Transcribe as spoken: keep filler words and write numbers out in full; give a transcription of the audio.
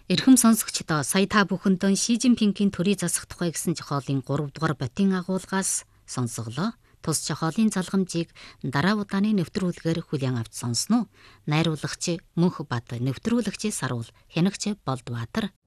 Эрхэм сонсогчдоо сая та бүхэндээ Ши Жинпингийн төрийг засах тухай гэсэн зохиолын гурав дугаар батийн агуулгаас сонсголоо. Тус зохиолын залгамжийг дараа удааны нэвтрүүлгээр хүлээн авч сонсно. Найруулагч Мөнх Бат, нэвтрүүлэгч Саруул, хянагч Болдбаатар.